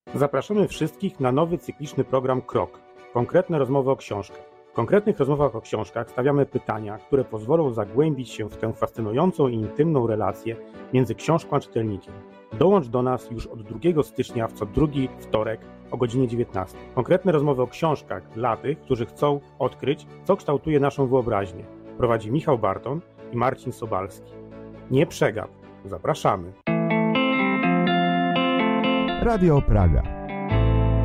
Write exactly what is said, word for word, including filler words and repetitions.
Zapraszamy wszystkich na nowy cykliczny program Krok. Konkretne rozmowy o książkach. W konkretnych rozmowach o książkach stawiamy pytania, które pozwolą zagłębić się w tę fascynującą i intymną relację między książką a czytelnikiem. Dołącz do nas już od drugiego stycznia w co drugi wtorek o godzinie dziewiętnastej. Konkretne rozmowy o książkach dla tych, którzy chcą odkryć, co kształtuje naszą wyobraźnię. Prowadzi Michał Barton i Marcin Sobalski. Nie przegap. Zapraszamy. Radio Praga.